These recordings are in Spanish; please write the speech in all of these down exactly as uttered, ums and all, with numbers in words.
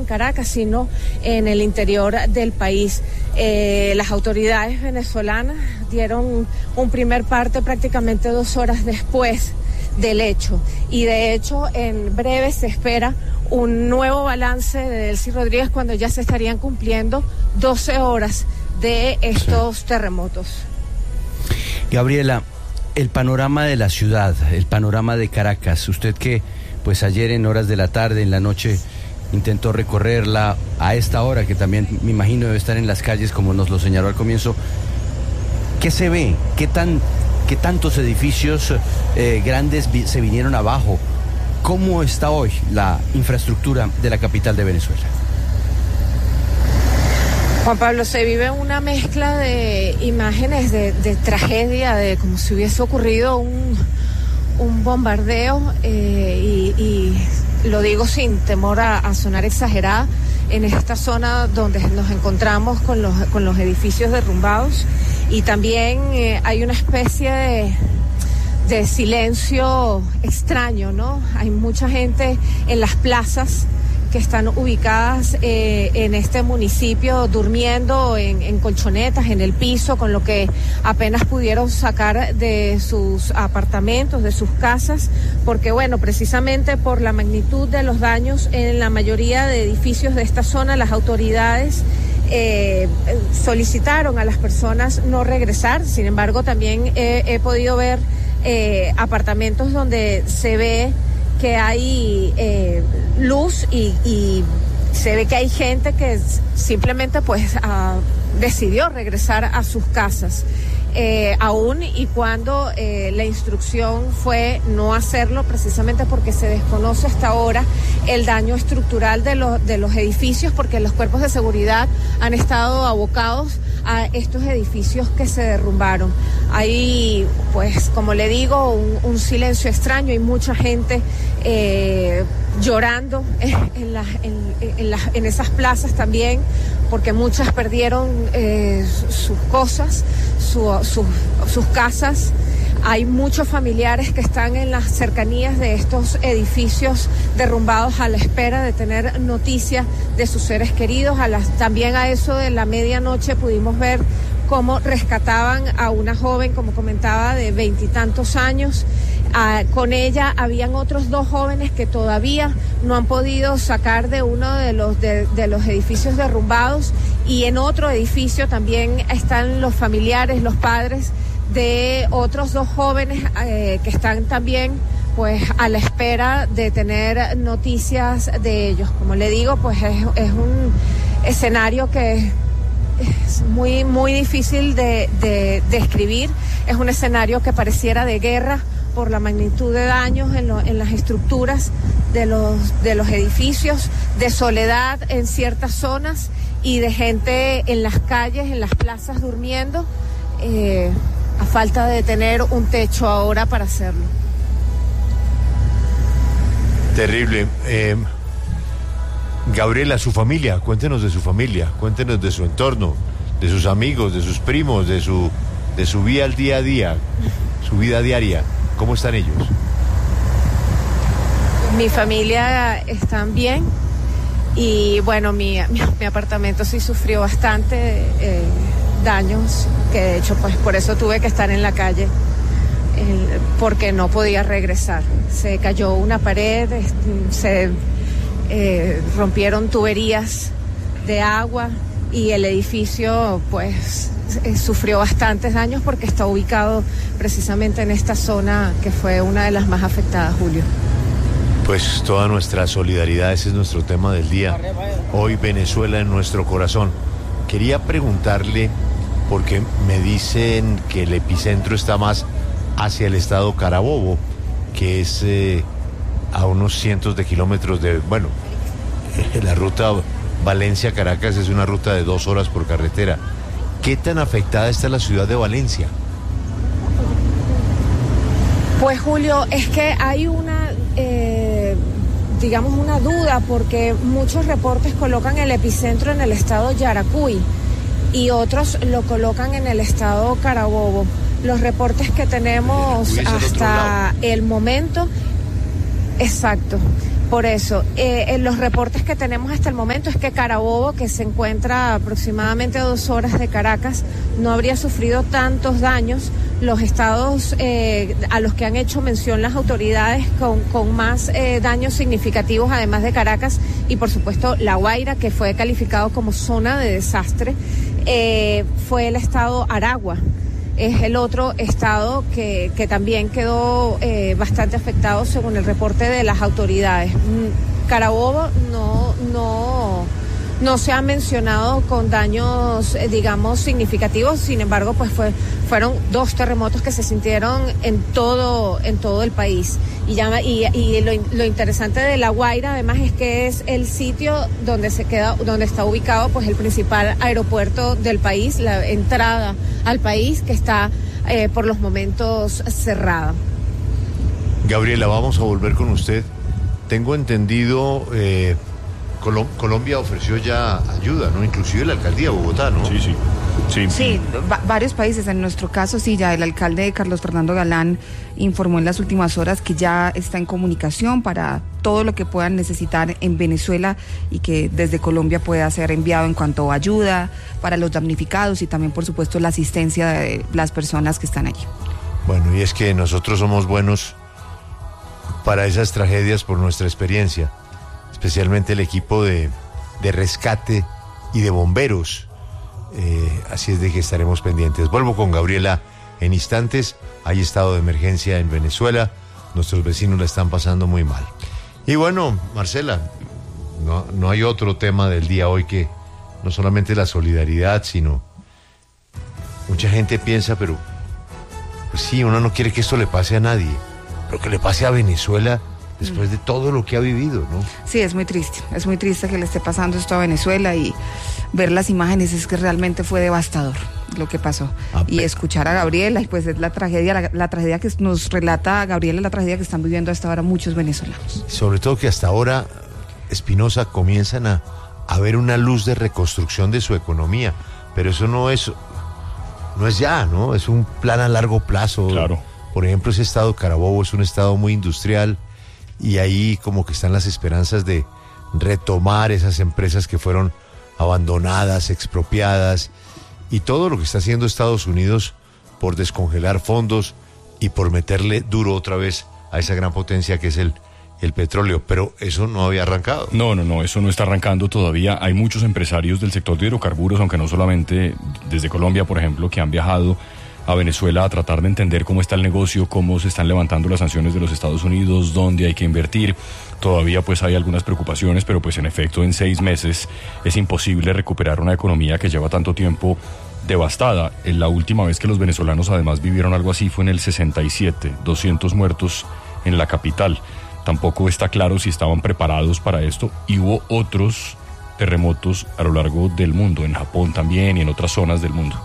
en Caracas, sino en el interior del país. Eh, las autoridades venezolanas dieron un primer parte prácticamente dos horas después del hecho, y de hecho en breve se espera un nuevo balance de Delcy Rodríguez cuando ya se estarían cumpliendo doce horas de estos sí. terremotos. Gabriela, el panorama de la ciudad, el panorama de Caracas, usted que pues ayer en horas de la tarde, en la noche, intentó recorrerla, a esta hora que también me imagino debe estar en las calles como nos lo señaló al comienzo, ¿qué se ve? ¿Qué tan, qué tantos edificios eh, grandes vi- se vinieron abajo? ¿Cómo está hoy la infraestructura de la capital de Venezuela? Juan Pablo, se vive una mezcla de imágenes de, de tragedia, de como si hubiese ocurrido un, un bombardeo, eh, y, y lo digo sin temor a, a sonar exagerada, en esta zona donde nos encontramos con los, con los edificios derrumbados, y también eh, hay una especie de, de silencio extraño, ¿no? Hay mucha gente en las plazas que están ubicadas eh, en este municipio durmiendo en, en colchonetas, en el piso, con lo que apenas pudieron sacar de sus apartamentos, de sus casas, porque bueno, precisamente por la magnitud de los daños en la mayoría de edificios de esta zona, las autoridades eh, solicitaron a las personas no regresar. Sin embargo, también he, he podido ver eh, apartamentos donde se ve que hay eh, luz y, y se ve que hay gente que simplemente pues uh, decidió regresar a sus casas, eh, aún y cuando eh, la instrucción fue no hacerlo, precisamente porque se desconoce hasta ahora el daño estructural de los, de los edificios, porque los cuerpos de seguridad han estado abocados a estos edificios que se derrumbaron. Hay, pues, como le digo, un, un silencio extraño, hay mucha gente eh, llorando en, la, en, en, la, en esas plazas también, porque muchas perdieron eh, sus cosas, su, su, sus casas. Hay muchos familiares que están en las cercanías de estos edificios derrumbados a la espera de tener noticias de sus seres queridos. A las, también a eso de la medianoche pudimos ver cómo rescataban a una joven, como comentaba, de veintitantos años. Ah, con ella habían otros dos jóvenes que todavía no han podido sacar de uno de los, de, de los edificios derrumbados, y en otro edificio también están los familiares, los padres de otros dos jóvenes eh, que están también pues a la espera de tener noticias de ellos. Como le digo, pues es, es un escenario que es muy, muy difícil de, de, de describir. Es un escenario que pareciera de guerra por la magnitud de daños en, lo, en las estructuras de los, de los edificios, de soledad en ciertas zonas y de gente en las calles, en las plazas durmiendo, eh, a falta de tener un techo ahora para hacerlo. Terrible. Eh, Gabriela, su familia, cuéntenos de su familia, cuéntenos de su entorno, de sus amigos, de sus primos, de su, de su vida al día a día, su vida diaria. ¿Cómo están ellos? Mi familia están bien, y bueno, mi, mi, mi apartamento sí sufrió bastante eh, daños, que de hecho pues por eso tuve que estar en la calle, eh, porque no podía regresar. Se cayó una pared, se eh, rompieron tuberías de agua, y el edificio pues eh, sufrió bastantes daños porque está ubicado precisamente en esta zona que fue una de las más afectadas, Julio. Pues toda nuestra solidaridad, ese es nuestro tema del día. Hoy Venezuela en nuestro corazón. Quería preguntarle, porque me dicen que el epicentro está más hacia el estado Carabobo, que es eh, a unos cientos de kilómetros de, bueno, eh, la ruta Valencia-Caracas es una ruta de dos horas por carretera. ¿Qué tan afectada está la ciudad de Valencia? Pues Julio, es que hay una, eh, digamos una duda, porque muchos reportes colocan el epicentro en el estado Yaracuy y otros lo colocan en el estado Carabobo. Los reportes que tenemos hasta el momento, exacto, Por eso, eh, en los reportes que tenemos hasta el momento es que Carabobo, que se encuentra aproximadamente a dos horas de Caracas, no habría sufrido tantos daños. Los estados eh, a los que han hecho mención las autoridades con, con más eh, daños significativos, además de Caracas, y por supuesto La Guaira, que fue calificado como zona de desastre, eh, fue el estado Aragua. Es el otro estado que, que también quedó eh, bastante afectado según el reporte de las autoridades. Carabobo no, no, no se ha mencionado con daños, eh, digamos, significativos. Sin embargo, pues fue, fueron dos terremotos que se sintieron en todo, en todo el país. Y, ya, y, y lo, lo interesante de La Guaira, además, es que es el sitio donde se queda, donde está ubicado, pues, el principal aeropuerto del país, la entrada al país, que está eh, por los momentos cerrada. Gabriela, vamos a volver con usted. Tengo entendido, eh, Colom- Colombia ofreció ya ayuda, ¿no? Inclusive la alcaldía de Bogotá, ¿no? Sí, sí. Sí, sí va- varios países. En nuestro caso, sí, ya el alcalde Carlos Fernando Galán informó en las últimas horas que ya está en comunicación para todo lo que puedan necesitar en Venezuela y que desde Colombia pueda ser enviado en cuanto a ayuda para los damnificados y también, por supuesto, la asistencia de las personas que están allí. Bueno, y es que nosotros somos buenos para esas tragedias por nuestra experiencia, especialmente el equipo de, de rescate y de bomberos. Eh, así es de que estaremos pendientes. Vuelvo con Gabriela en instantes. Hay estado de emergencia en Venezuela. Nuestros vecinos la están pasando muy mal. Y bueno, Marcela, no, no hay otro tema del día hoy que no solamente la solidaridad, sino mucha gente piensa, pero pues sí, uno no quiere que esto le pase a nadie, pero que le pase a Venezuela después de todo lo que ha vivido, ¿no? Sí, es muy triste, es muy triste que le esté pasando esto a Venezuela y ver las imágenes es que realmente fue devastador lo que pasó. Ah, y escuchar a Gabriela, y pues es la tragedia, la, la tragedia que nos relata Gabriela, la tragedia que están viviendo hasta ahora muchos venezolanos. Sobre todo que hasta ahora, Espinosa, comienzan a, a ver una luz de reconstrucción de su economía, pero eso no es, no es ya, ¿no? Es un plan a largo plazo. Claro. Por ejemplo, ese estado Carabobo es un estado muy industrial, y ahí como que están las esperanzas de retomar esas empresas que fueron abandonadas, expropiadas, y todo lo que está haciendo Estados Unidos por descongelar fondos y por meterle duro otra vez a esa gran potencia que es el, el petróleo, pero eso no había arrancado. No, no, no, eso no está arrancando todavía. Hay muchos empresarios del sector de hidrocarburos, aunque no solamente desde Colombia, por ejemplo, que han viajado a Venezuela a tratar de entender cómo está el negocio, cómo se están levantando las sanciones de los Estados Unidos, dónde hay que invertir. Todavía pues hay algunas preocupaciones, pero pues en efecto en seis meses es imposible recuperar una economía que lleva tanto tiempo devastada. En la última vez que los venezolanos además vivieron algo así fue en el sesenta y siete, doscientos muertos en la capital. Tampoco está claro si estaban preparados para esto, y hubo otros terremotos a lo largo del mundo, en Japón también y en otras zonas del mundo.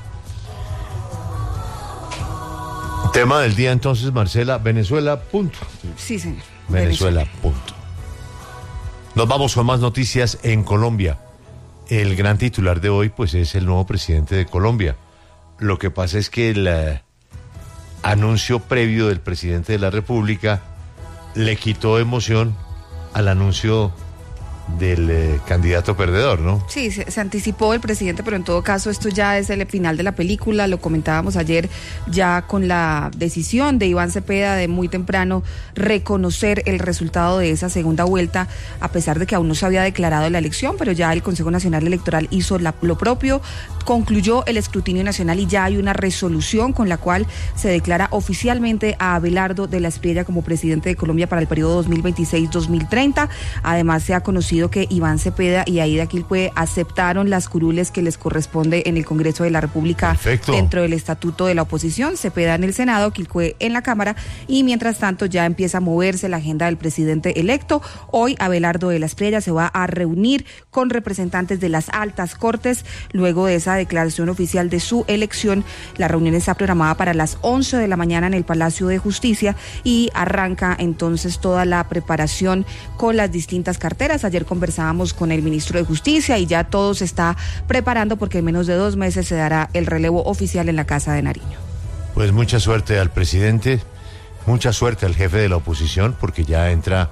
Tema del día entonces, Marcela, Venezuela, punto. Sí, señor. Venezuela, punto. Nos vamos con más noticias en Colombia. El gran titular de hoy, pues, es el nuevo presidente de Colombia. Lo que pasa es que el uh, anuncio previo del presidente de la República le quitó emoción al anuncio del eh, candidato perdedor, ¿no? Sí, se, se anticipó el presidente, pero en todo caso esto ya es el final de la película. Lo comentábamos ayer, ya con la decisión de Iván Cepeda de muy temprano reconocer el resultado de esa segunda vuelta, a pesar de que aún no se había declarado la elección, pero ya el Consejo Nacional Electoral hizo la, lo propio, concluyó el escrutinio nacional y ya hay una resolución con la cual se declara oficialmente a Abelardo de la Espriella como presidente de Colombia para el periodo dos mil veintiséis dos mil treinta. Además se ha conocido que Iván Cepeda y Aida Quilpué aceptaron las curules que les corresponde en el Congreso de la República. Perfecto. Dentro del estatuto de la oposición, Cepeda en el Senado, Quilpué en la Cámara, y mientras tanto ya empieza a moverse la agenda del presidente electo. Hoy Abelardo de la Espriella se va a reunir con representantes de las altas cortes luego de esa declaración oficial de su elección. La reunión está programada para las once de la mañana en el Palacio de Justicia y arranca entonces toda la preparación con las distintas carteras. Ayer conversábamos con el ministro de Justicia y ya todo se está preparando porque en menos de dos meses se dará el relevo oficial en la Casa de Nariño. Pues mucha suerte al presidente, mucha suerte al jefe de la oposición, porque ya entra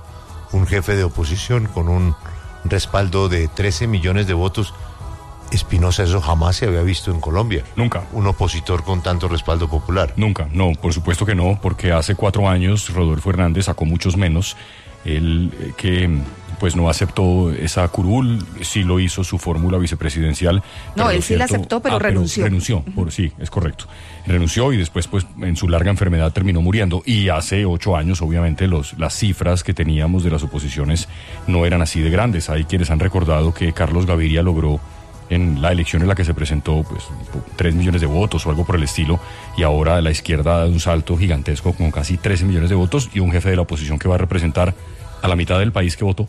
un jefe de oposición con un respaldo de trece millones de votos. Espinosa, eso jamás se había visto en Colombia. Nunca. Un opositor con tanto respaldo popular. Nunca, no, por supuesto que no, porque hace cuatro años Rodolfo Hernández sacó muchos menos. Él eh, que pues no aceptó esa curul, sí lo hizo su fórmula vicepresidencial. No, él sí la aceptó, pero ah, renunció. Pero renunció, por, sí, es correcto. Renunció y después, pues, en su larga enfermedad terminó muriendo. Y hace ocho años, obviamente, los, las cifras que teníamos de las oposiciones no eran así de grandes. Hay quienes han recordado que Carlos Gaviria logró, en la elección en la que se presentó, pues, tres millones de votos o algo por el estilo, y ahora la izquierda ha dado un salto gigantesco con casi trece millones de votos y un jefe de la oposición que va a representar a la mitad del país que votó.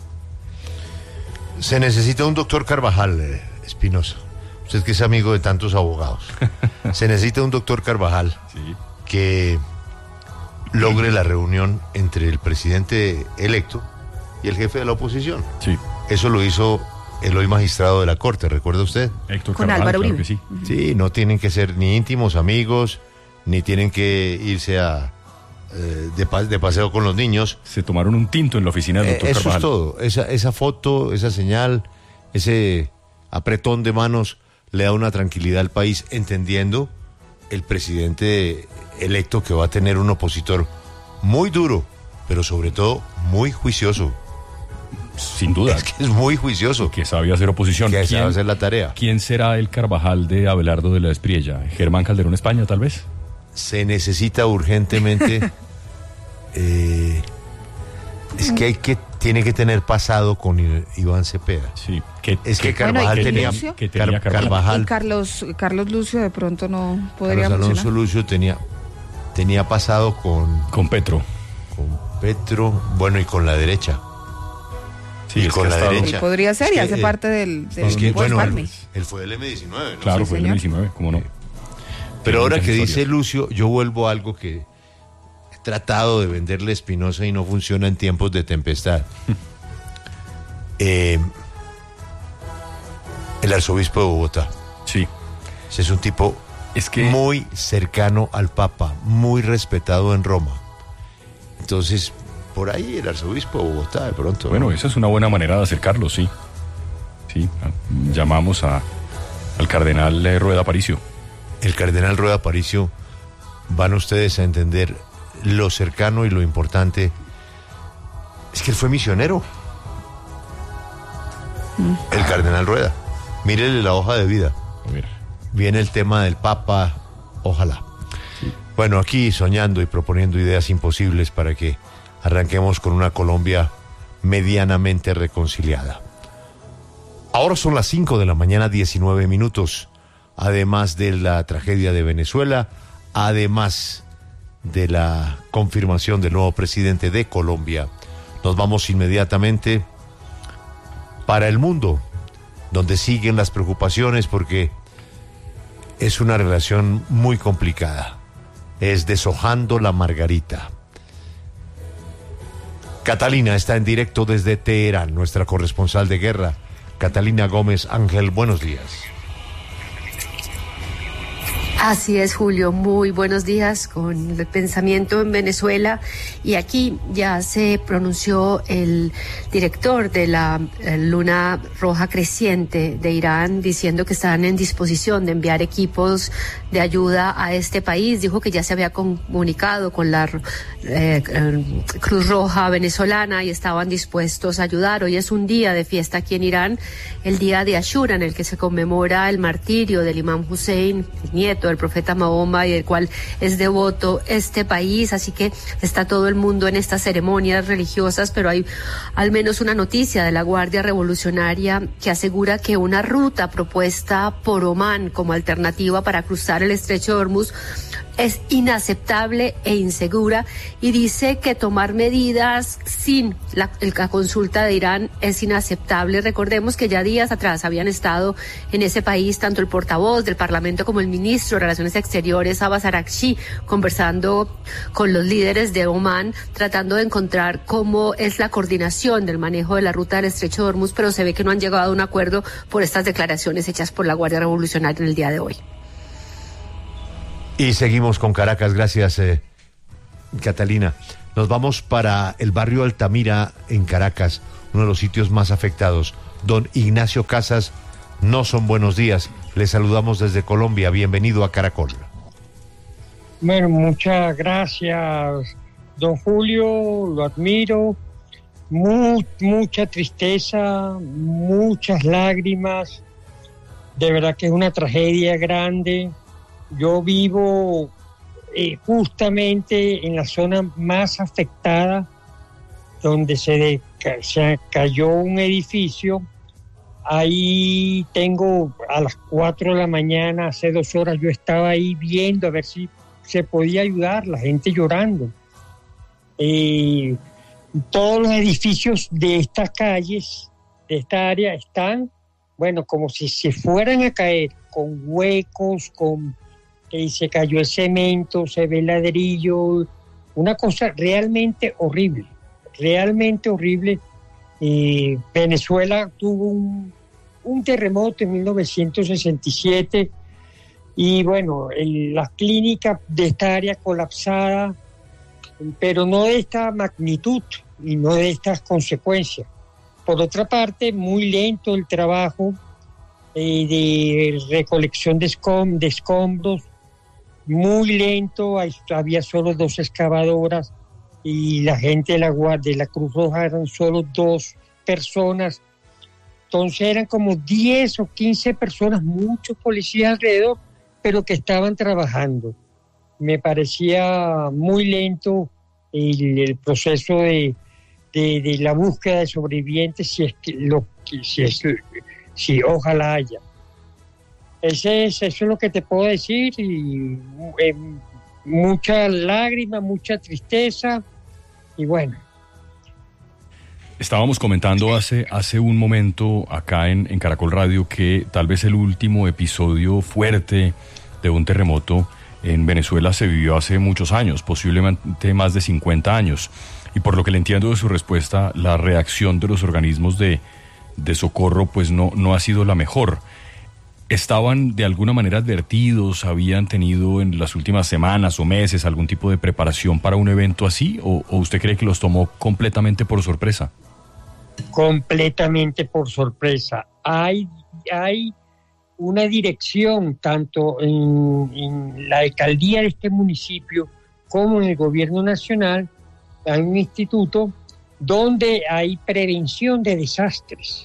Se necesita un doctor Carvajal, eh, Espinosa. Usted que es amigo de tantos abogados. Se necesita un doctor Carvajal Sí. que logre la reunión entre el presidente electo y el jefe de la oposición. Sí. Eso lo hizo el hoy magistrado de la Corte, ¿recuerda usted? Héctor Con Carvajal, Álvaro claro Uribe. que sí. Sí, no tienen que ser ni íntimos amigos, ni tienen que irse a eh, de, pa- de paseo con los niños. Se tomaron un tinto en la oficina del Eh, doctor eso Carvajal. es todo. Esa, esa foto, esa señal, ese apretón de manos le da una tranquilidad al país, entendiendo el presidente electo que va a tener un opositor muy duro, pero sobre todo muy juicioso. Sin duda. Es que es muy juicioso, Que sabe hacer oposición. que ¿Quién, sabe hacer la tarea. ¿Quién será el Carvajal de Abelardo de la Espriella? ¿Germán Calderón España, tal vez? Se necesita urgentemente. eh, es que hay que tiene que tener pasado con I- Iván Cepeda. Sí. Que, Es que Bueno, Carvajal ¿y tenía, Lucio? que tenía Car- Carvajal. Carvajal, Y Carlos, Carlos Lucio de pronto no podría Carlos Alonso funcionar. Lucio tenía tenía pasado con, Con Petro. con Petro, bueno, y con la derecha. Sí, Y es con que ha la estado- derecha. Y podría ser, Es y que, hace eh, parte del, del Es que, grupo bueno, Espalme. él, él fue del eme diecinueve, ¿no? Claro, Sí, fue el señor. diecinueve, ¿cómo no? Pero Tiene ahora muchas que historias. dice Lucio, yo vuelvo a algo que he tratado de venderle a Espinosa y no funciona en tiempos de tempestad. Eh, el arzobispo de Bogotá. Sí. Ese es un tipo Es que muy cercano al Papa, muy respetado en Roma. Entonces, por ahí el arzobispo de Bogotá, de pronto. Bueno, ¿no? esa es una buena manera de acercarlo, sí. Sí, a- llamamos a, al cardenal eh, Rueda Aparicio. El cardenal Rueda Aparicio, van ustedes a entender lo cercano y lo importante. Es que él fue misionero. El cardenal Rueda. Mírele la hoja de vida. A ver. Viene el tema del Papa, ojalá. Bueno, aquí soñando y proponiendo ideas imposibles para que arranquemos con una Colombia medianamente reconciliada. Ahora son las cinco de la mañana, diecinueve minutos. Además de la tragedia de Venezuela, además de la confirmación del nuevo presidente de Colombia, nos vamos inmediatamente para el mundo, donde siguen las preocupaciones porque es una relación muy complicada. Es deshojando la margarita. Catalina está en directo desde Teherán, nuestra corresponsal de guerra. Catalina Gómez Ángel, buenos días. Así es, Julio. Muy buenos días con el pensamiento en Venezuela. Y aquí ya se pronunció el director de la eh, Luna Roja Creciente de Irán diciendo que están en disposición de enviar equipos de ayuda a este país. Dijo que ya se había comunicado con la eh, eh, Cruz Roja venezolana y estaban dispuestos a ayudar. Hoy es un día de fiesta aquí en Irán, el día de Ashura, en el que se conmemora el martirio del Imam Hussein, el nieto del profeta Mahoma y del cual es devoto este país, así que está todo el mundo en estas ceremonias religiosas, pero hay al menos una noticia de la Guardia Revolucionaria que asegura que una ruta propuesta por Omán como alternativa para cruzar el estrecho de Hormuz es inaceptable e insegura y dice que tomar medidas sin la, la consulta de Irán es inaceptable. Recordemos que ya días atrás habían estado en ese país tanto el portavoz del Parlamento como el ministro de Relaciones Exteriores, Abbas Araghchi, conversando con los líderes de Omán, tratando de encontrar cómo es la coordinación del manejo de la ruta del estrecho de Hormuz, pero se ve que no han llegado a un acuerdo por estas declaraciones hechas por la Guardia Revolucionaria en el día de hoy. Y seguimos con Caracas, gracias eh, Catalina. Nos vamos para el barrio Altamira, en Caracas, uno de los sitios más afectados. Don Ignacio Casas, no son buenos días. Le saludamos desde Colombia. Bienvenido a Caracol. Bueno, muchas gracias, don Julio, lo admiro. Mu- mucha tristeza, muchas lágrimas. De verdad que es una tragedia grande. Yo vivo eh, justamente en la zona más afectada, donde se, de, se cayó un edificio. Ahí tengo a las cuatro de la mañana, hace dos horas, yo estaba ahí viendo a ver si se podía ayudar, la gente llorando. Eh, todos los edificios de estas calles, de esta área, están, bueno, como si se fueran a caer, con huecos, con eh, se cayó el cemento, se ve el ladrillo, una cosa realmente horrible, realmente horrible. Eh, Venezuela tuvo un, un terremoto en mil novecientos sesenta y siete y bueno, el, la clínica de esta área colapsada, pero no de esta magnitud y no de estas consecuencias. Por otra parte, muy lento el trabajo eh, de recolección de, escom- de escombros, muy lento, hay, había solo dos excavadoras y la gente de la, de la Cruz Roja eran solo dos personas. Entonces eran como diez o quince personas, muchos policías alrededor, pero que estaban trabajando. Me parecía muy lento el, el proceso de, de, de la búsqueda de sobrevivientes, si es que lo si es si ojalá haya. Ese es, eso es lo que te puedo decir, y eh, mucha lágrima, mucha tristeza, y bueno. Estábamos comentando hace, hace un momento acá en, en Caracol Radio que tal vez el último episodio fuerte de un terremoto en Venezuela se vivió hace muchos años, posiblemente más de cincuenta años. Y por lo que le entiendo de su respuesta, la reacción de los organismos de, de socorro pues no, no ha sido la mejor. ¿Estaban de alguna manera advertidos? ¿Habían tenido en las últimas semanas o meses algún tipo de preparación para un evento así? ¿O, o usted cree que los tomó completamente por sorpresa? Completamente por sorpresa. Hay, hay una dirección, tanto en, en la alcaldía de este municipio como en el gobierno nacional, hay un instituto donde hay prevención de desastres.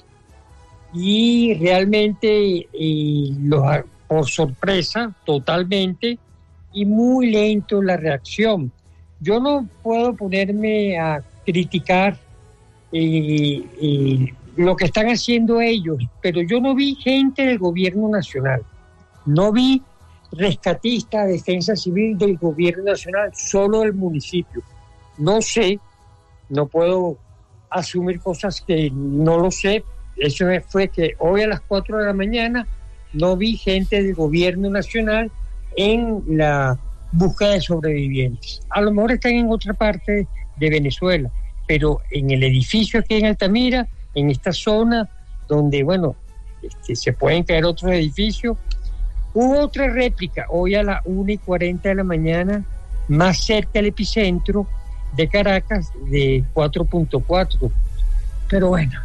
Y realmente, eh, los, por sorpresa, totalmente, y muy lento la reacción. Yo no puedo ponerme a criticar eh, eh, lo que están haciendo ellos, pero yo no vi gente del gobierno nacional, no vi rescatistas, defensa civil del gobierno nacional, solo del municipio. No sé, no puedo asumir cosas que no lo sé. Eso fue que hoy a las cuatro de la mañana no vi gente del gobierno nacional en la búsqueda de sobrevivientes. A lo mejor están en otra parte de Venezuela, pero en el edificio aquí en Altamira, en esta zona donde, bueno, este, se pueden caer otros edificios, hubo otra réplica hoy a las una y cuarenta de la mañana, más cerca del epicentro de Caracas, de cuatro punto cuatro. Pero bueno,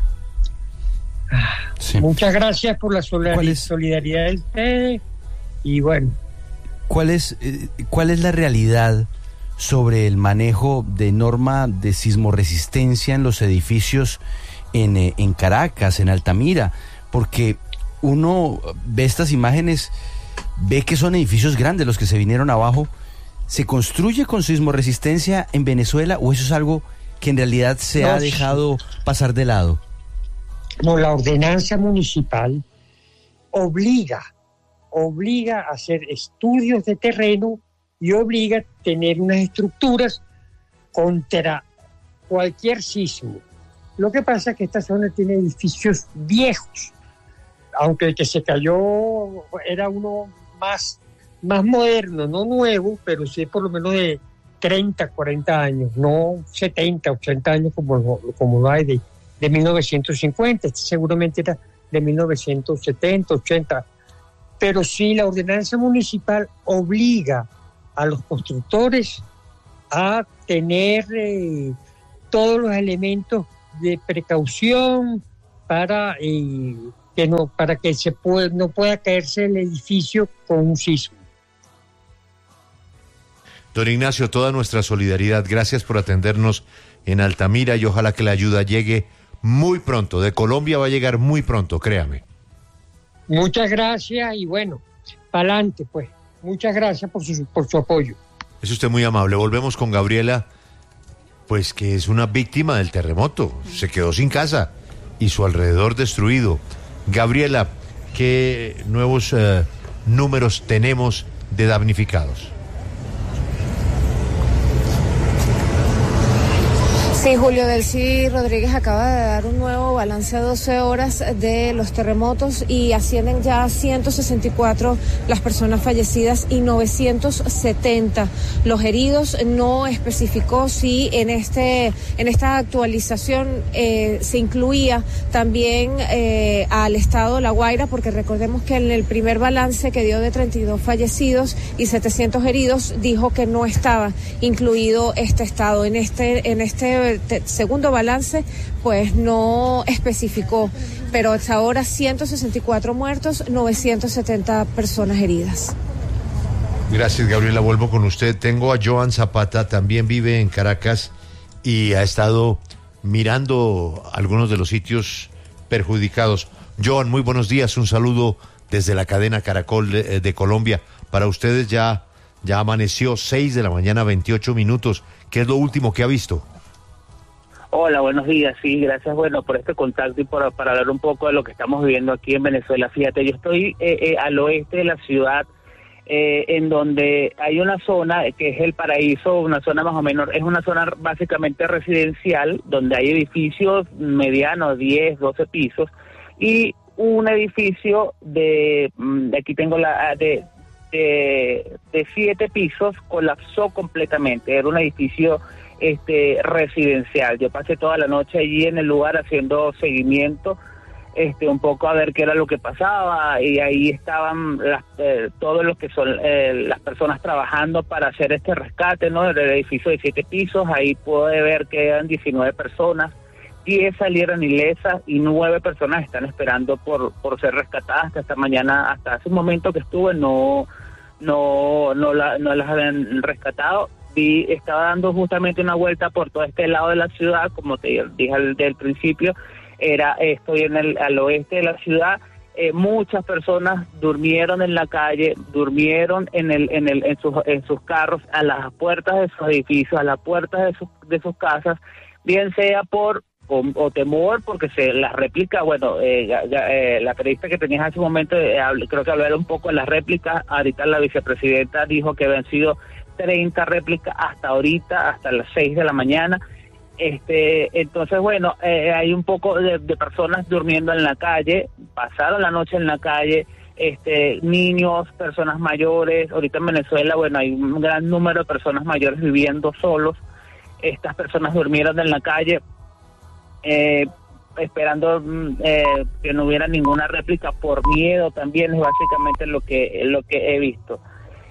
sí. Muchas gracias por la solidaridad de ustedes, y bueno. ¿Cuál es, eh, cuál es la realidad sobre el manejo de norma de sismoresistencia en los edificios en, eh, en Caracas, en Altamira? Porque uno ve estas imágenes, ve que son edificios grandes los que se vinieron abajo. ¿Se construye con sismoresistencia en Venezuela o eso es algo que en realidad se no, ha dejado pasar de lado? No, la ordenanza municipal obliga, obliga a hacer estudios de terreno y obliga a tener unas estructuras contra cualquier sismo. Lo que pasa es que esta zona tiene edificios viejos, aunque el que se cayó era uno más, más moderno, no nuevo, pero sí por lo menos de treinta, cuarenta años, no setenta, ochenta años como, como lo hay de de mil novecientos cincuenta, este seguramente era de mil novecientos setenta, ochenta, pero sí la ordenanza municipal obliga a los constructores a tener eh, todos los elementos de precaución para eh, que no para que se puede, no pueda caerse el edificio con un sismo. Don Ignacio, toda nuestra solidaridad. Gracias por atendernos en Altamira y ojalá que la ayuda llegue muy pronto. De Colombia va a llegar muy pronto, créame. Muchas gracias y bueno, para adelante pues. Muchas gracias por su, por su apoyo. Es usted muy amable. Volvemos con Gabriela, pues que es una víctima del terremoto. Se quedó sin casa y su alrededor destruido. Gabriela, ¿qué nuevos eh, números tenemos de damnificados? Sí, Julio Delcy Rodríguez acaba de dar un nuevo balance a doce horas de los terremotos y ascienden ya a ciento sesenta y cuatro las personas fallecidas y novecientos setenta los heridos. No especificó si en este en esta actualización eh, se incluía también eh, al estado de La Guaira, porque recordemos que en el primer balance que dio de treinta y dos fallecidos y setecientos heridos dijo que no estaba incluido este estado. En este en este segundo balance pues no especificó, pero hasta ahora ciento sesenta y cuatro muertos, novecientas setenta personas heridas. Gracias, Gabriela. Vuelvo con usted. Tengo a Joan Zapata, también vive en Caracas y ha estado mirando algunos de los sitios perjudicados. Joan, muy buenos días. Un saludo desde la cadena Caracol de, de Colombia. Para ustedes ya, ya amaneció seis de la mañana, veintiocho minutos. ¿Qué es lo último que ha visto? Hola, buenos días. Sí, gracias, bueno, por este contacto y por, para hablar un poco de lo que estamos viviendo aquí en Venezuela. Fíjate, yo estoy eh, eh, al oeste de la ciudad, eh, en donde hay una zona que es El Paraíso, una zona más o menos, es una zona básicamente residencial, donde hay edificios medianos, diez, doce pisos, y un edificio de, de aquí tengo la, de, de, de siete pisos, colapsó completamente. Era un edificio este residencial. Yo pasé toda la noche allí en el lugar haciendo seguimiento, este un poco a ver qué era lo que pasaba, y ahí estaban las, eh, todos los que son eh, las personas trabajando para hacer este rescate, ¿no? Del edificio de siete pisos. Ahí pude ver que eran diecinueve personas, diez salieron ilesas y nueve personas están esperando por por ser rescatadas. Hasta esta mañana, hasta hace un momento que estuve, no no no, la, no las habían rescatado. Vi, estaba dando justamente una vuelta por todo este lado de la ciudad, como te dije al del principio, era estoy en el al oeste de la ciudad. Eh, muchas personas durmieron en la calle, durmieron en el en el en sus en sus carros, a las puertas de sus edificios, a las puertas de sus de sus casas, bien sea por o, o temor, porque se las réplicas, bueno, eh, ya, ya, eh, la periodista que tenías hace un momento, eh, hable, creo que hablaron un poco de las réplicas. Ahorita la vicepresidenta dijo que habían sido treinta réplicas hasta ahorita, hasta las seis de la mañana. Este, entonces, bueno, eh, hay un poco de, de personas durmiendo en la calle, pasaron la noche en la calle, este, niños, personas mayores. Ahorita en Venezuela, bueno, hay un gran número de personas mayores viviendo solos. Estas personas durmieron en la calle, eh, esperando eh, que no hubiera ninguna réplica por miedo. También es básicamente lo que lo que he visto.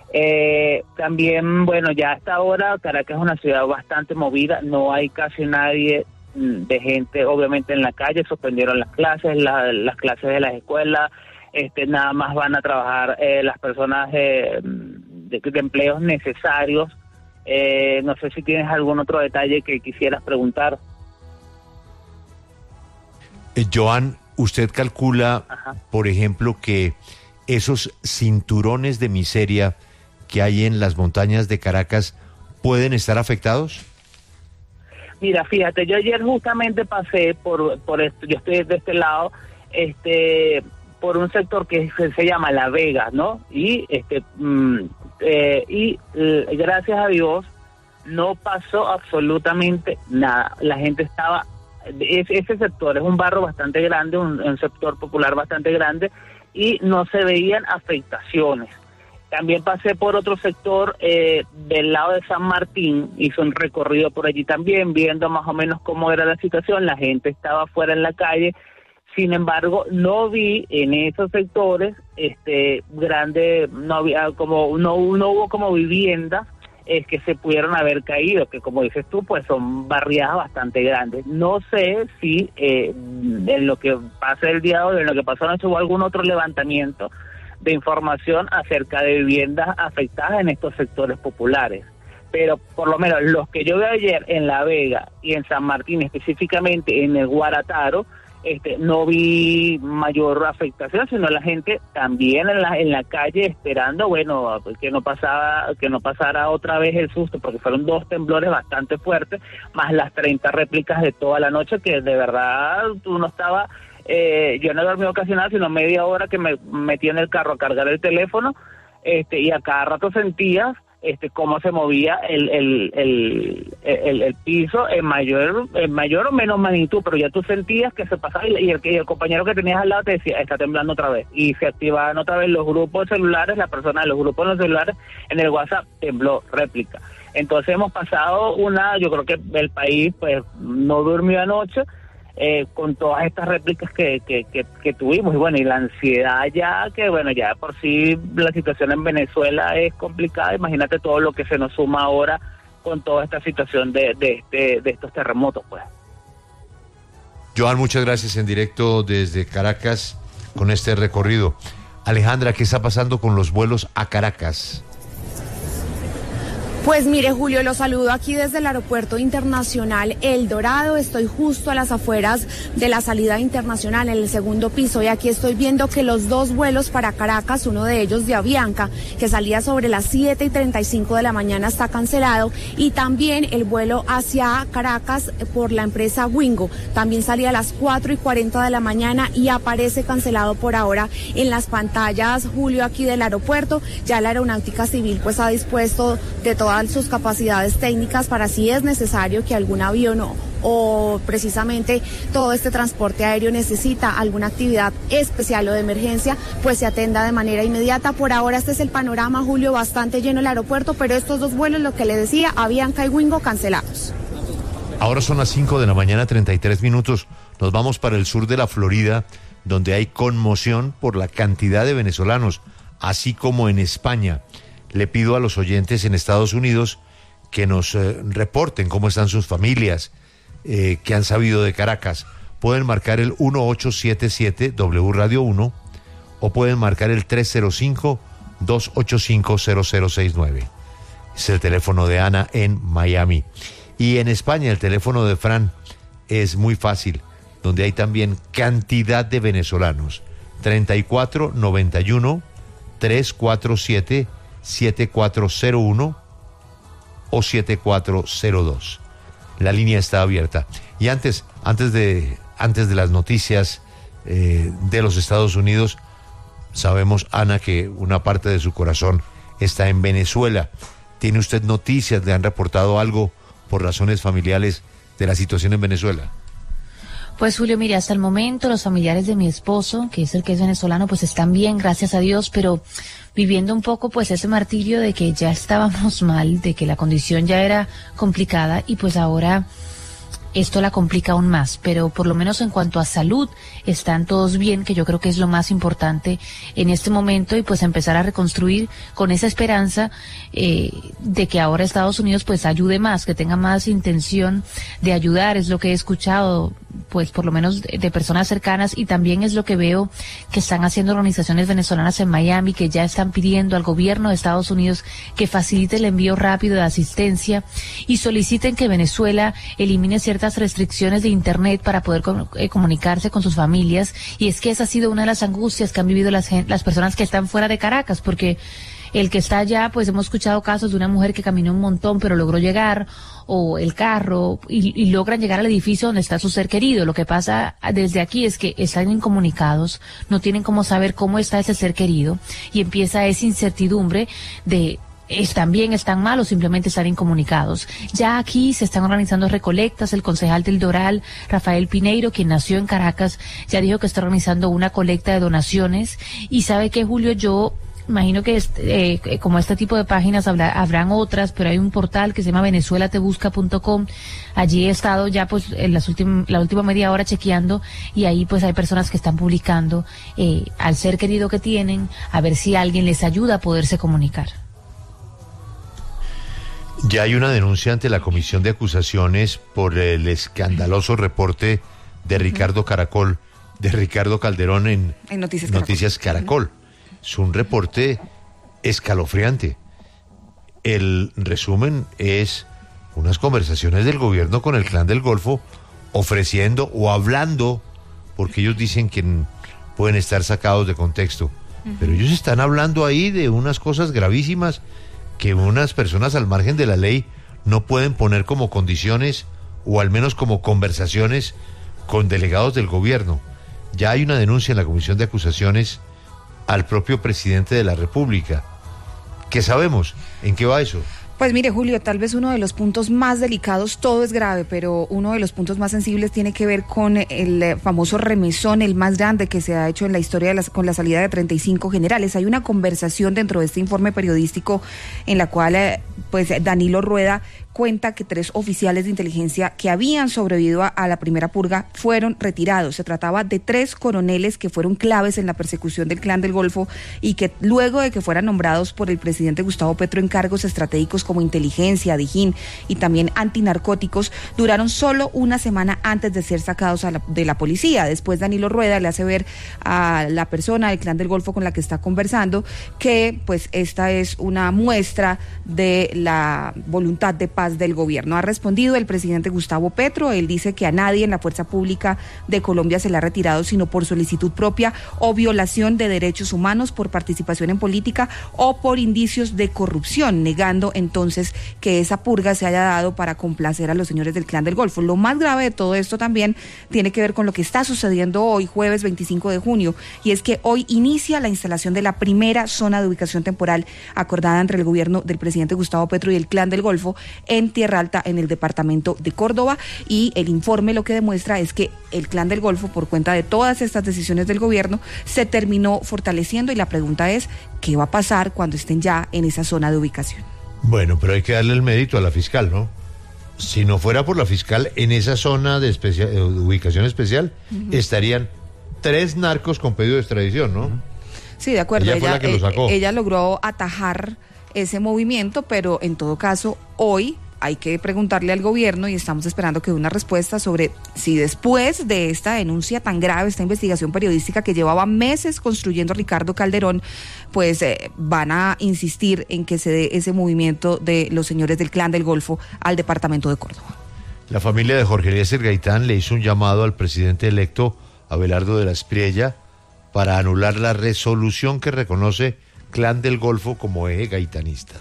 Eh, también, bueno, ya hasta ahora Caracas es una ciudad bastante movida, no hay casi nadie de gente, obviamente, en la calle. Suspendieron las clases, la, las clases de las escuelas, este, nada más van a trabajar eh, las personas eh, de, de empleos necesarios. Eh, no sé si tienes algún otro detalle que quisieras preguntar. Eh, Joan, ¿usted calcula, Ajá. por ejemplo, que esos cinturones de miseria que hay en las montañas de Caracas pueden estar afectados? Mira, fíjate, yo ayer justamente pasé por por esto, yo estoy de este lado, este por un sector que se, se llama La Vega, ¿no? Y este mm, eh, y eh, gracias a Dios no pasó absolutamente nada. La gente estaba, ese, ese sector es un barrio bastante grande, un, un sector popular bastante grande, y no se veían afectaciones. También pasé por otro sector eh, del lado de San Martín, hice un recorrido por allí también, viendo más o menos cómo era la situación. La gente estaba fuera en la calle, sin embargo, no vi en esos sectores este grande, no había como no, no hubo como viviendas es que se pudieron haber caído, que como dices tú, pues son barriadas bastante grandes. No sé si eh, en lo que pasa el día de hoy, en lo que pasó anoche, hubo algún otro levantamiento de información acerca de viviendas afectadas en estos sectores populares. Pero por lo menos los que yo vi ayer en La Vega y en San Martín, específicamente en el Guarataro, Este, no vi mayor afectación, sino la gente también en la en la calle esperando, bueno, que no pasaba que no pasara otra vez el susto, porque fueron dos temblores bastante fuertes, más las treinta réplicas de toda la noche, que de verdad uno estaba, eh, yo no he dormido casi nada, sino media hora que me metí en el carro a cargar el teléfono, este y a cada rato sentías este cómo se movía el el el el, el piso en mayor en mayor o menos magnitud, pero ya tú sentías que se pasaba, y el, y el compañero que tenías al lado te decía, está temblando otra vez, y se activaban otra vez los grupos celulares, las personas de los grupos de los celulares en el WhatsApp, tembló, réplica. Entonces hemos pasado una, yo creo que el país pues no durmió anoche, Eh, con todas estas réplicas que, que, que, que tuvimos, y bueno, y la ansiedad ya, que bueno, ya por sí la situación en Venezuela es complicada, imagínate todo lo que se nos suma ahora con toda esta situación de, de, este, de estos terremotos, pues. Joan, muchas gracias en directo desde Caracas con este recorrido. Alejandra, ¿qué está pasando con los vuelos a Caracas? Pues mire, Julio, lo saludo aquí desde el Aeropuerto Internacional El Dorado. Estoy justo a las afueras de la salida internacional, en el segundo piso, y aquí estoy viendo que los dos vuelos para Caracas, uno de ellos de Avianca, que salía sobre las siete y treinta y cinco de la mañana, está cancelado, y también el vuelo hacia Caracas por la empresa Wingo, también salía a las cuatro y cuarenta de la mañana y aparece cancelado por ahora en las pantallas, Julio, aquí del aeropuerto. Ya la Aeronáutica Civil pues ha dispuesto de todas sus capacidades técnicas para, si es necesario que algún avión o, o precisamente todo este transporte aéreo necesita alguna actividad especial o de emergencia, pues se atenda de manera inmediata. Por ahora este es el panorama, Julio, bastante lleno el aeropuerto, pero estos dos vuelos, lo que le decía, Avianca y Wingo, cancelados. Ahora son las cinco de la mañana, treinta y tres minutos. Nos vamos para el sur de la Florida, donde hay conmoción por la cantidad de venezolanos, así como en España. Le pido a los oyentes en Estados Unidos que nos eh, reporten cómo están sus familias, eh, que han sabido de Caracas. Pueden marcar el uno ocho siete siete W Radio uno o pueden marcar el tres cero cinco, dos ocho cinco, cero cero seis nueve. Es el teléfono de Ana en Miami. Y en España el teléfono de Fran es muy fácil, donde hay también cantidad de venezolanos. treinta y cuatro noventa y uno, trescientos cuarenta y siete, siete cuatro cero uno o siete cuatro cero dos. La línea está abierta. Y antes, antes de, antes de las noticias eh, de los Estados Unidos, sabemos, Ana, que una parte de su corazón está en Venezuela. ¿Tiene usted noticias? ¿Le han reportado algo por razones familiares de la situación en Venezuela? Pues Julio, mire, hasta el momento los familiares de mi esposo, que es el que es venezolano, pues están bien, gracias a Dios, pero viviendo un poco pues ese martirio de que ya estábamos mal, de que la condición ya era complicada y pues ahora esto la complica aún más, pero por lo menos en cuanto a salud están todos bien, que yo creo que es lo más importante en este momento, y pues empezar a reconstruir con esa esperanza eh, de que ahora Estados Unidos pues ayude más, que tenga más intención de ayudar. Es lo que he escuchado pues por lo menos de, de personas cercanas, y también es lo que veo que están haciendo organizaciones venezolanas en Miami, que ya están pidiendo al gobierno de Estados Unidos que facilite el envío rápido de asistencia y soliciten que Venezuela elimine ciertas restricciones de internet para poder com- eh, comunicarse con sus familias. Y es que esa ha sido una de las angustias que han vivido las, las personas que están fuera de Caracas, porque el que está allá, pues hemos escuchado casos de una mujer que caminó un montón pero logró llegar, o el carro, y, y logran llegar al edificio donde está su ser querido. Lo que pasa desde aquí es que están incomunicados, no tienen cómo saber cómo está ese ser querido, y empieza esa incertidumbre de están bien, están mal o simplemente están incomunicados. Ya aquí se están organizando recolectas. El concejal del Doral, Rafael Pineiro, quien nació en Caracas, ya dijo que está organizando una colecta de donaciones. Y sabe que, Julio, yo imagino que este, eh, como este tipo de páginas habrá, habrán otras, pero hay un portal que se llama venezuela te busca punto com. Allí he estado ya pues en las últim, la última media hora chequeando, y ahí pues hay personas que están publicando eh, al ser querido que tienen, a ver si alguien les ayuda a poderse comunicar. Ya hay una denuncia ante la Comisión de Acusaciones por el escandaloso reporte de Ricardo Caracol, de Ricardo Calderón en, en Noticias Caracol. Noticias Caracol. Es un reporte escalofriante. El resumen es unas conversaciones del gobierno con el Clan del Golfo ofreciendo o hablando, porque ellos dicen que pueden estar sacados de contexto, uh-huh. pero ellos están hablando ahí de unas cosas gravísimas que unas personas al margen de la ley no pueden poner como condiciones o al menos como conversaciones con delegados del gobierno. Ya hay una denuncia en la Comisión de Acusaciones al propio presidente de la República. ¿Qué sabemos? ¿En qué va eso? Pues mire, Julio, tal vez uno de los puntos más delicados, todo es grave, pero uno de los puntos más sensibles tiene que ver con el famoso remesón, el más grande que se ha hecho en la historia de las, con la salida de treinta y cinco generales. Hay una conversación dentro de este informe periodístico en la cual eh, pues Danilo Rueda cuenta que tres oficiales de inteligencia que habían sobrevivido a, a la primera purga fueron retirados. Se trataba de tres coroneles que fueron claves en la persecución del Clan del Golfo y que luego de que fueran nombrados por el presidente Gustavo Petro en cargos estratégicos como inteligencia, Dijín y también antinarcóticos, duraron solo una semana antes de ser sacados a la, de la policía. Después Danilo Rueda le hace ver a la persona del Clan del Golfo con la que está conversando que pues esta es una muestra de la voluntad de paz del gobierno. Ha respondido el presidente Gustavo Petro. Él dice que a nadie en la fuerza pública de Colombia se le ha retirado sino por solicitud propia o violación de derechos humanos, por participación en política o por indicios de corrupción, negando entonces que esa purga se haya dado para complacer a los señores del Clan del Golfo. Lo más grave de todo esto también tiene que ver con lo que está sucediendo hoy, jueves veinticinco de junio, y es que hoy inicia la instalación de la primera zona de ubicación temporal acordada entre el gobierno del presidente Gustavo Petro y el Clan del Golfo en Tierra Alta, en el departamento de Córdoba, y el informe lo que demuestra es que el Clan del Golfo, por cuenta de todas estas decisiones del gobierno, se terminó fortaleciendo, y la pregunta es, ¿qué va a pasar cuando estén ya en esa zona de ubicación? Bueno, pero hay que darle el mérito a la fiscal, ¿no? Si no fuera por la fiscal, en esa zona de, especial, de ubicación especial uh-huh. estarían tres narcos con pedido de extradición, ¿no? Sí, de acuerdo. Ella, fue la que lo sacó. Ella logró atajar ese movimiento, pero en todo caso, hoy hay que preguntarle al gobierno y estamos esperando que dé una respuesta sobre si después de esta denuncia tan grave, esta investigación periodística que llevaba meses construyendo Ricardo Calderón, pues eh, van a insistir en que se dé ese movimiento de los señores del Clan del Golfo al departamento de Córdoba. La familia de Jorge Eliezer Gaitán le hizo un llamado al presidente electo Abelardo de la Espriella para anular la resolución que reconoce Clan del Golfo como eje gaitanista.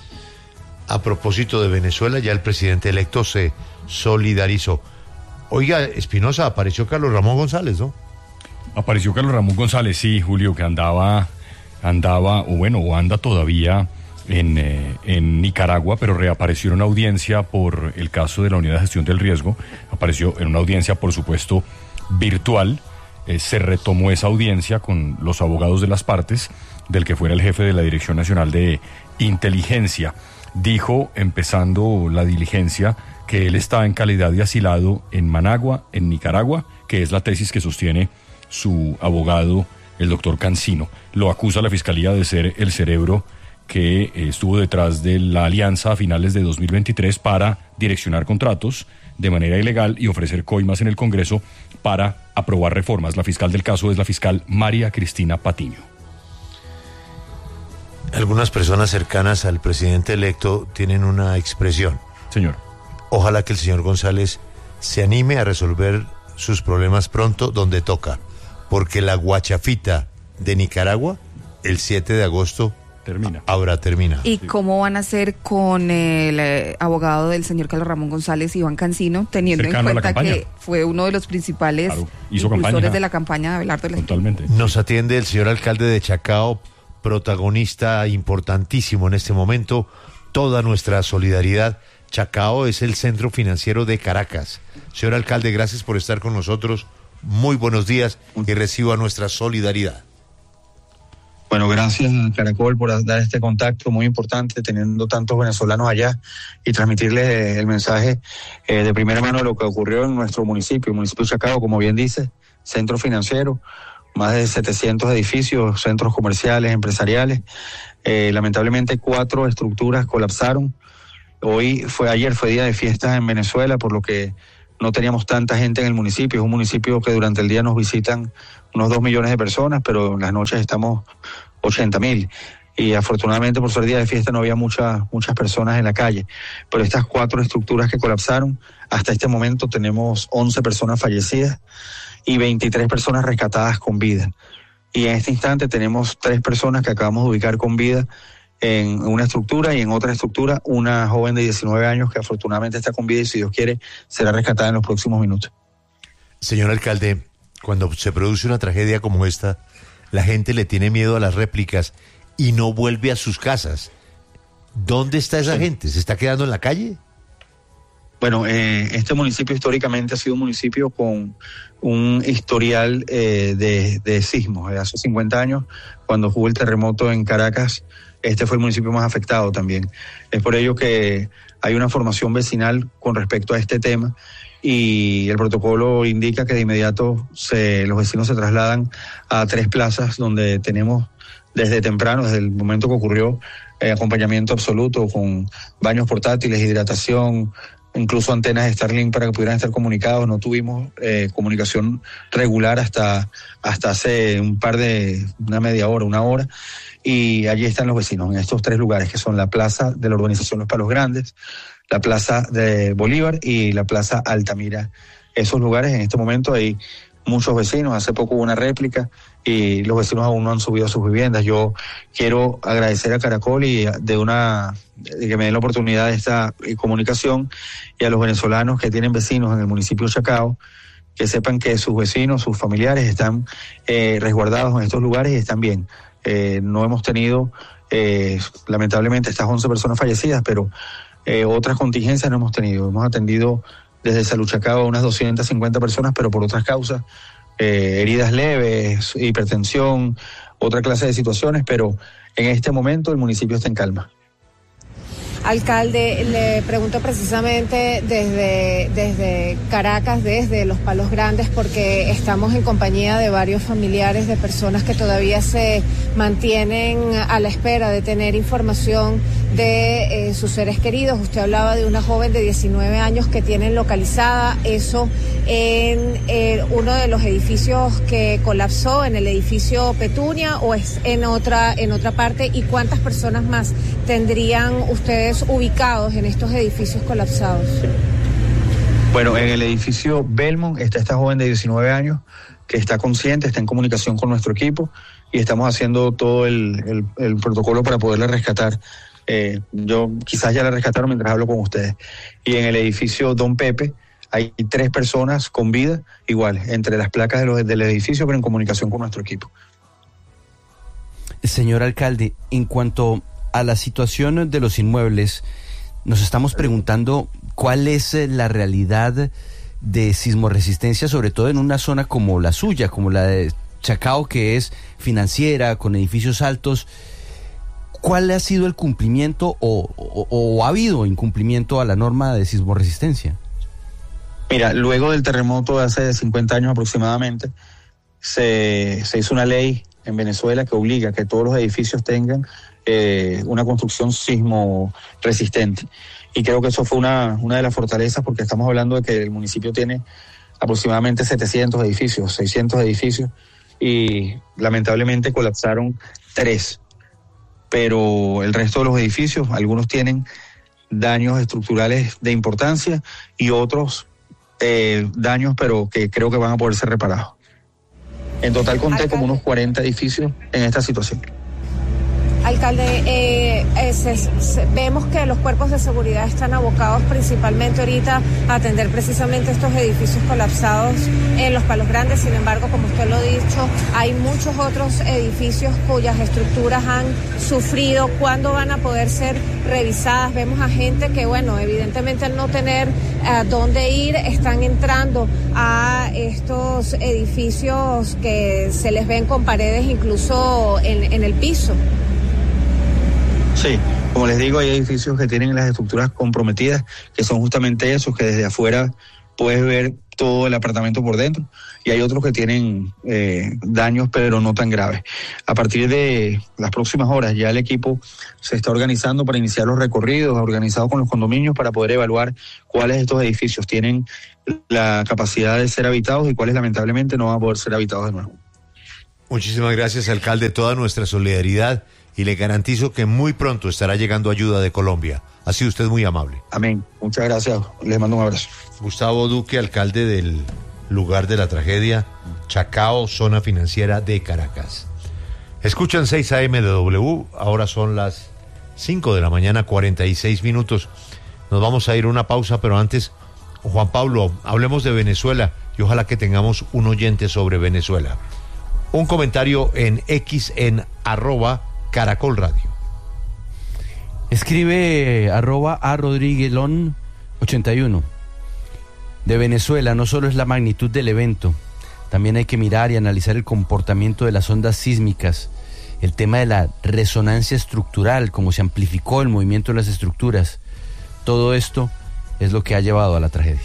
A propósito de Venezuela, ya el presidente electo se solidarizó. Oiga, Espinosa, apareció Carlos Ramón González, ¿no? Apareció Carlos Ramón González, sí, Julio, que andaba, andaba, o bueno, o anda todavía en, eh, en Nicaragua, pero reapareció en una audiencia por el caso de la Unidad de Gestión del Riesgo. Apareció en una audiencia, por supuesto, virtual. Eh, se retomó esa audiencia con los abogados de las partes, del que fuera el jefe de la Dirección Nacional de Inteligencia. Dijo, empezando la diligencia, que él está en calidad de asilado en Managua, en Nicaragua, que es la tesis que sostiene su abogado, el doctor Cancino. Lo acusa la Fiscalía de ser el cerebro que eh, estuvo detrás de la alianza a finales de dos mil veintitrés para direccionar contratos de manera ilegal y ofrecer coimas en el Congreso para aprobar reformas. La fiscal del caso es la fiscal María Cristina Patiño. Algunas personas cercanas al presidente electo tienen una expresión. Señor. Ojalá que el señor González se anime a resolver sus problemas pronto donde toca, porque la guachafita de Nicaragua, el siete de agosto, termina. Ahora termina. ¿Y cómo van a hacer con el eh, abogado del señor Carlos Ramón González, Iván Cancino, teniendo Cercano en cuenta que fue uno de los principales claro, impulsores campaña, de la campaña de Abelardo? Totalmente. Nos atiende el señor alcalde de Chacao, protagonista importantísimo en este momento. Toda nuestra solidaridad. Chacao es el centro financiero de Caracas. Señor alcalde, gracias por estar con nosotros. Muy buenos días y reciba nuestra solidaridad. Bueno, gracias a Caracol por dar este contacto muy importante, teniendo tantos venezolanos allá, y transmitirles el mensaje eh, de primera mano de lo que ocurrió en nuestro municipio, el municipio de Chacao, como bien dice, centro financiero, más de setecientos edificios, centros comerciales, empresariales. Eh, lamentablemente cuatro estructuras colapsaron, Hoy fue, ayer fue día de fiestas en Venezuela, por lo que no teníamos tanta gente en el municipio. Es un municipio que durante el día nos visitan unos dos millones de personas, pero en las noches estamos ochenta mil. Y afortunadamente por ser día de fiesta no había muchas muchas personas en la calle. Pero estas cuatro estructuras que colapsaron, hasta este momento tenemos once personas fallecidas y veintitrés personas rescatadas con vida. Y en este instante tenemos tres personas que acabamos de ubicar con vida en una estructura, y en otra estructura una joven de diecinueve años que afortunadamente está con vida y, si Dios quiere, será rescatada en los próximos minutos. Señor alcalde, cuando se produce una tragedia como esta, la gente le tiene miedo a las réplicas y no vuelve a sus casas. ¿Dónde está esa sí. gente? ¿Se está quedando en la calle? Bueno, eh, este municipio históricamente ha sido un municipio con un historial eh, de, de sismos. Hace cincuenta años, cuando hubo el terremoto en Caracas, este fue el municipio más afectado también. Es por ello que hay una formación vecinal con respecto a este tema, y el protocolo indica que de inmediato se, los vecinos se trasladan a tres plazas donde tenemos desde temprano, desde el momento que ocurrió, eh, acompañamiento absoluto con baños portátiles, hidratación, incluso antenas de Starlink para que pudieran estar comunicados. No tuvimos eh, comunicación regular hasta, hasta hace un par de, una media hora, una hora. Y allí están los vecinos, en estos tres lugares, que son la plaza de la urbanización Los Palos Grandes, la plaza de Bolívar y la plaza Altamira. Esos lugares, en este momento hay muchos vecinos. Hace poco hubo una réplica y los vecinos aún no han subido a sus viviendas. Yo quiero agradecer a Caracol y de una de que me den la oportunidad de esta comunicación, y a los venezolanos que tienen vecinos en el municipio de Chacao, que sepan que sus vecinos, sus familiares están eh, resguardados en estos lugares y están bien. Eh, no hemos tenido, eh, lamentablemente, estas once personas fallecidas, pero eh, otras contingencias no hemos tenido. Hemos atendido desde Salud Chacao a unas doscientas cincuenta personas, pero por otras causas, eh, heridas leves, hipertensión, otra clase de situaciones, pero en este momento el municipio está en calma. Alcalde, le pregunto precisamente desde, desde Caracas, desde Los Palos Grandes, porque estamos en compañía de varios familiares de personas que todavía se mantienen a la espera de tener información de eh, sus seres queridos. Usted hablaba de una joven de diecinueve años que tienen localizada, eso en eh, uno de los edificios que colapsó, en el edificio Petunia, o es en otra, en otra parte. ¿Y cuántas personas más tendrían ustedes ubicados en estos edificios colapsados? Bueno, en el edificio Belmont está esta joven de diecinueve años que está consciente, está en comunicación con nuestro equipo, y estamos haciendo todo el, el, el protocolo para poderla rescatar. Eh, yo quizás ya la rescataron mientras hablo con ustedes. Y en el edificio Don Pepe hay tres personas con vida, igual, entre las placas de los, del edificio, pero en comunicación con nuestro equipo. Señor alcalde, en cuanto a la situación de los inmuebles, nos estamos preguntando cuál es la realidad de sismoresistencia, sobre todo en una zona como la suya, como la de Chacao, que es financiera, con edificios altos. ¿Cuál ha sido el cumplimiento o, o, o ha habido incumplimiento a la norma de sismoresistencia? Mira, luego del terremoto de hace cincuenta años aproximadamente, se, se hizo una ley en Venezuela que obliga a que todos los edificios tengan eh, una construcción sismo resistente. Y creo que eso fue una, una de las fortalezas, porque estamos hablando de que el municipio tiene aproximadamente setecientos edificios, seiscientos edificios, y lamentablemente colapsaron tres. Pero el resto de los edificios, algunos tienen daños estructurales de importancia y otros eh, daños, pero que creo que van a poder ser reparados. En total conté Alcalde. como unos cuarenta edificios en esta situación. Alcalde, eh, eh, se, se, vemos que los cuerpos de seguridad están abocados principalmente ahorita a atender precisamente estos edificios colapsados en Los Palos Grandes. Sin embargo, como usted lo ha dicho, hay muchos otros edificios cuyas estructuras han sufrido. ¿Cuándo van a poder ser revisadas? Vemos a gente que, bueno, evidentemente al no tener a dónde ir, están entrando a estos edificios que se les ven con paredes incluso en, en el piso. Sí, como les digo, hay edificios que tienen las estructuras comprometidas, que son justamente esos, que desde afuera puedes ver todo el apartamento por dentro, y hay otros que tienen eh, daños pero no tan graves. A partir de las próximas horas ya el equipo se está organizando para iniciar los recorridos, organizado con los condominios para poder evaluar cuáles de estos edificios tienen la capacidad de ser habitados y cuáles lamentablemente no van a poder ser habitados de nuevo. Muchísimas gracias, alcalde, toda nuestra solidaridad, y le garantizo que muy pronto estará llegando ayuda de Colombia. Ha sido usted muy amable. Amén. Muchas gracias. Les mando un abrazo. Gustavo Duque, alcalde del lugar de la tragedia, Chacao, zona financiera de Caracas. Escuchan seis A M de W, ahora son las cinco de la mañana, cuarenta y seis minutos. Nos vamos a ir a una pausa, pero antes, Juan Pablo, hablemos de Venezuela y ojalá que tengamos un oyente sobre Venezuela. Un comentario en X en arroba Caracol Radio. Escribe arroba a Rodríguelón ochenta y uno. De Venezuela no solo es la magnitud del evento, también hay que mirar y analizar el comportamiento de las ondas sísmicas, el tema de la resonancia estructural, cómo se amplificó el movimiento de las estructuras. Todo esto es lo que ha llevado a la tragedia.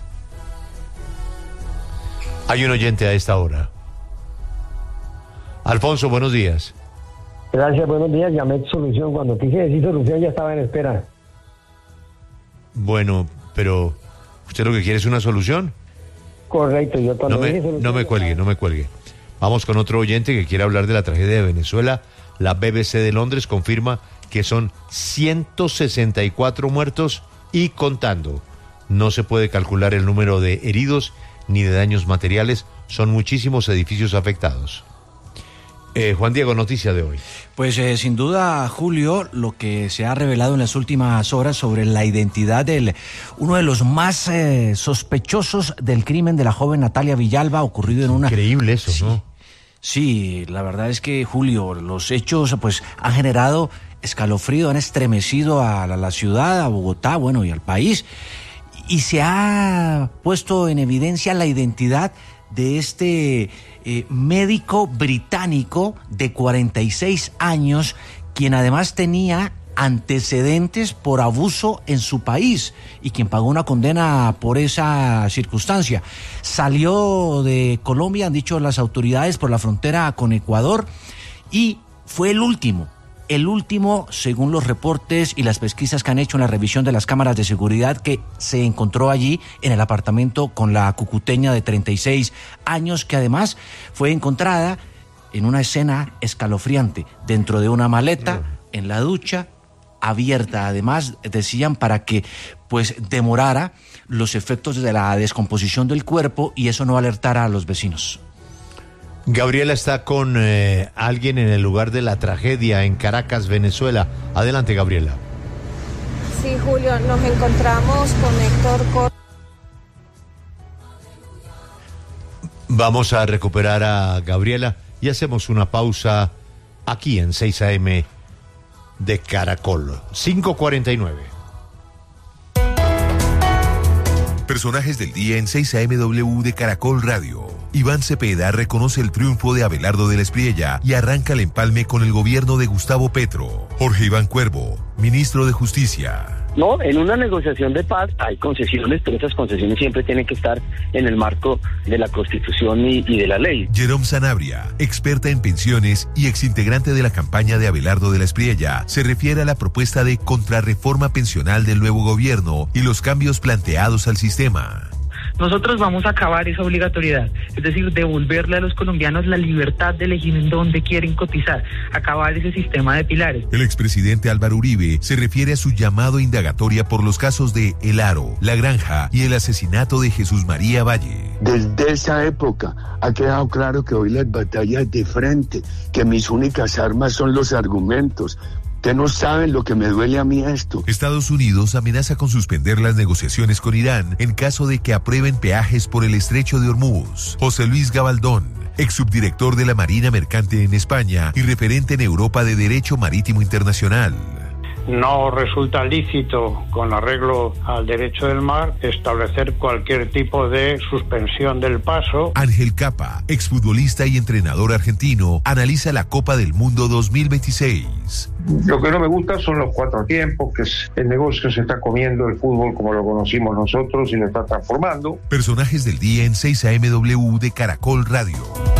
Hay un oyente a esta hora. Alfonso, buenos días. Gracias, buenos días. Llamé solución. Cuando quise decir solución ya estaba en espera. Bueno, pero ¿usted lo que quiere es una solución? Correcto. Yo cuando no, me, dije solución, no me cuelgue, no me cuelgue. Vamos con otro oyente que quiere hablar de la tragedia de Venezuela. La B B C de Londres confirma que son ciento sesenta y cuatro muertos y contando. No se puede calcular el número de heridos ni de daños materiales. Son muchísimos edificios afectados. Eh, Juan Diego, noticia de hoy. Pues eh, sin duda, Julio, lo que se ha revelado en las últimas horas sobre la identidad de uno de los más eh, sospechosos del crimen de la joven Natalia Villalba, ocurrido en una... Increíble eso, sí, ¿no? Sí, la verdad es que, Julio, los hechos pues han generado escalofrío, han estremecido a la, a la ciudad, a Bogotá, bueno, y al país, y se ha puesto en evidencia la identidad de este eh, médico británico de cuarenta y seis años, quien además tenía antecedentes por abuso en su país y quien pagó una condena por esa circunstancia. Salió de Colombia, han dicho las autoridades, por la frontera con Ecuador, y fue el último. El último, según los reportes y las pesquisas que han hecho en la revisión de las cámaras de seguridad, que se encontró allí en el apartamento con la cucuteña de treinta y seis años, que además fue encontrada en una escena escalofriante, dentro de una maleta, en la ducha, abierta. Además, decían, para que pues demorara los efectos de la descomposición del cuerpo y eso no alertara a los vecinos. Gabriela está con eh, alguien en el lugar de la tragedia en Caracas, Venezuela. Adelante, Gabriela. Sí, Julio, nos encontramos con Héctor Cor... Vamos a recuperar a Gabriela y hacemos una pausa aquí en seis A M de Caracol. cinco cuarenta y nueve. Personajes del día en seis A M W de Caracol Radio. Iván Cepeda reconoce el triunfo de Abelardo de la Espriella y arranca el empalme con el gobierno de Gustavo Petro. Jorge Iván Cuervo, ministro de Justicia. No, en una negociación de paz hay concesiones, pero esas concesiones siempre tienen que estar en el marco de la Constitución y, y de la ley. Jerome Sanabria, experta en pensiones y exintegrante de la campaña de Abelardo de la Espriella, se refiere a la propuesta de contrarreforma pensional del nuevo gobierno y los cambios planteados al sistema. Nosotros vamos a acabar esa obligatoriedad, es decir, devolverle a los colombianos la libertad de elegir en dónde quieren cotizar, acabar ese sistema de pilares. El expresidente Álvaro Uribe se refiere a su llamado a indagatoria por los casos de El Aro, La Granja y el asesinato de Jesús María Valle. Desde esa época ha quedado claro que hoy las batallas de frente, que mis únicas armas son los argumentos. Que no saben lo que me duele a mí esto. Estados Unidos amenaza con suspender las negociaciones con Irán en caso de que aprueben peajes por el estrecho de Hormuz. José Luis Gabaldón, ex subdirector de la Marina Mercante en España y referente en Europa de Derecho Marítimo Internacional. no resulta lícito, con arreglo al derecho del mar, establecer cualquier tipo de suspensión del paso. Ángel Capa, exfutbolista y entrenador argentino, analiza la Copa del Mundo dos mil veintiséis. Lo que no me gusta son los cuatro tiempos, que es, el negocio se está comiendo el fútbol como lo conocimos nosotros y lo está transformando. Personajes del día en seis A M W de Caracol Radio.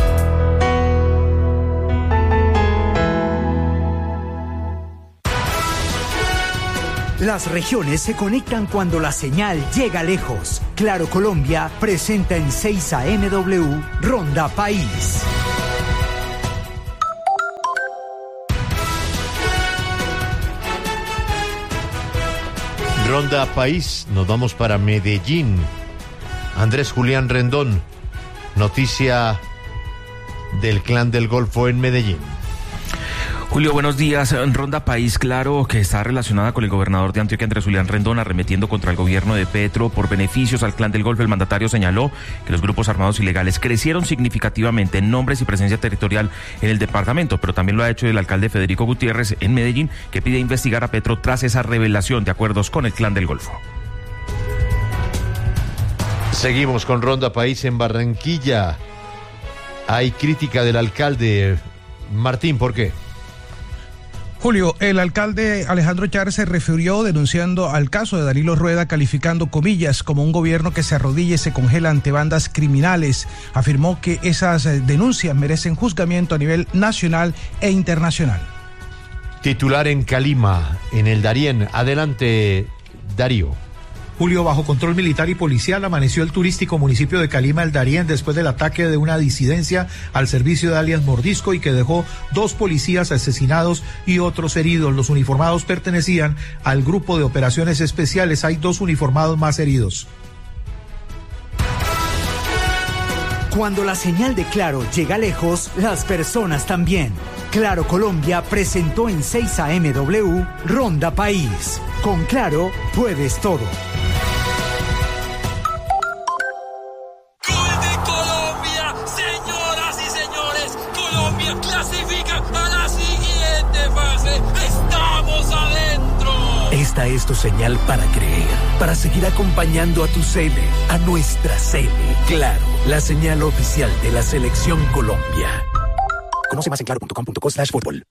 Las regiones se conectan cuando la señal llega lejos. Claro Colombia presenta en seis A M W Ronda País. Ronda País, nos vamos para Medellín. Andrés Julián Rendón, noticia del Clan del Golfo en Medellín. Julio, buenos días. Ronda País, claro, que está relacionada con el gobernador de Antioquia, Andrés Julián Rendón, arremetiendo contra el gobierno de Petro por beneficios al Clan del Golfo. El mandatario señaló que los grupos armados ilegales crecieron significativamente en nombres y presencia territorial en el departamento, pero también lo ha hecho el alcalde Federico Gutiérrez en Medellín, que pide investigar a Petro tras esa revelación de acuerdos con el Clan del Golfo. Seguimos con Ronda País en Barranquilla. Hay crítica del alcalde. Martín, ¿por qué? Julio, el alcalde Alejandro Char se refirió denunciando al caso de Danilo Rueda, calificando comillas como un gobierno que se arrodilla y se congela ante bandas criminales. Afirmó que esas denuncias merecen juzgamiento a nivel nacional e internacional. Titular en Calima, en el Darién. Adelante, Darío. Julio, bajo control militar y policial amaneció el turístico municipio de Calima el Darién después del ataque de una disidencia al servicio de alias Mordisco y que dejó dos policías asesinados y otros heridos. Los uniformados pertenecían al grupo de operaciones especiales. Hay dos uniformados más heridos. Cuando la señal de Claro llega lejos, las personas también. Claro Colombia presentó en seis A M W Ronda País. Con Claro puedes todo. ¡Gol de Colombia! Señoras y señores, Colombia clasifica a la siguiente fase. ¡Estamos adentro! Esta es tu señal para creer, para seguir acompañando a tu Cele, a nuestra Cele. Claro, la señal oficial de la Selección Colombia. Conoce más en claro punto com punto co slash fútbol.